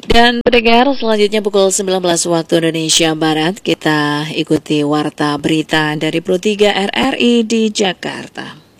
Dan pendengar, selanjutnya pukul 19 waktu Indonesia Barat, kita ikuti warta berita dari Pro 3 RRI di Jakarta.